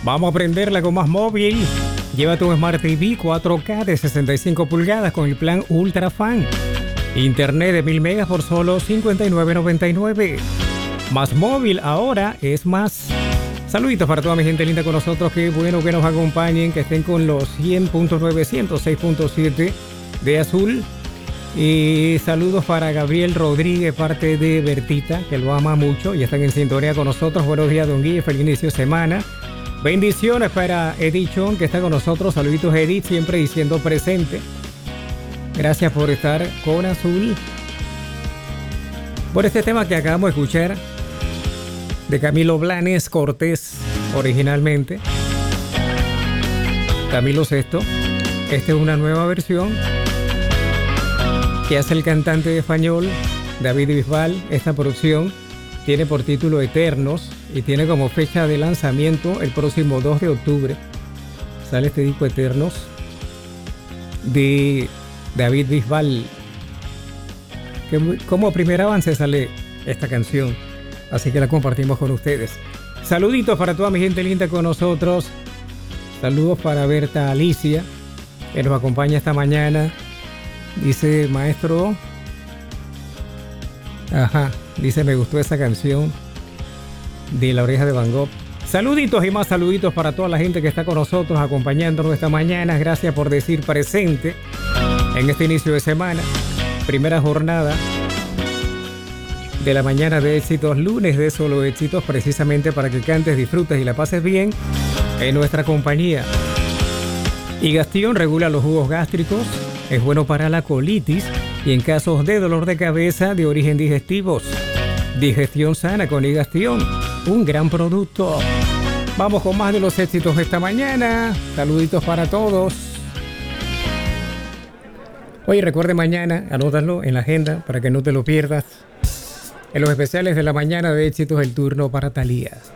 Vamos a prenderla con más móvil. Llévate un Smart TV 4K de 65 pulgadas con el plan Ultra Fan. Internet de 1000 megas por solo $59.99. Más móvil ahora es más. Saluditos para toda mi gente linda con nosotros. Qué bueno que nos acompañen, que estén con los 100.9, 106.7 de Azul. Y saludos para Gabriel Rodríguez, parte de Bertita, que lo ama mucho y están en sintonía con nosotros. Buenos días, don Guille. Feliz inicio de semana. Bendiciones para Edith Chon, que está con nosotros. Saluditos, Edith, siempre diciendo presente. Gracias por estar con Azul. Por este tema que acabamos de escuchar, de Camilo Blanes Cortés, originalmente. Camilo Sesto. Esta es una nueva versión que hace el cantante español David Bisbal. Esta producción tiene por título Eternos y tiene como fecha de lanzamiento el próximo 2 de octubre. Sale este disco Eternos de David Bisbal. Como primer avance sale esta canción, así que la compartimos con ustedes. Saluditos para toda mi gente linda con nosotros. Saludos para Berta Alicia, que nos acompaña esta mañana. Dice, maestro, dice, me gustó esa canción de La Oreja de Van Gogh. Saluditos y más saluditos para toda la gente que está con nosotros acompañándonos esta mañana. Gracias por decir presente en este inicio de semana. Primera jornada de la mañana de éxitos, lunes de solo éxitos, precisamente para que cantes, disfrutes y la pases bien en nuestra compañía. Higastión regula los jugos gástricos. Es bueno para la colitis y en casos de dolor de cabeza de origen digestivos. Digestión sana con Higastión, un gran producto. Vamos con más de los éxitos esta mañana. Saluditos para todos. Oye, recuerde mañana, anótalo en la agenda para que no te lo pierdas. En los especiales de la mañana de éxitos, el turno para Thalía.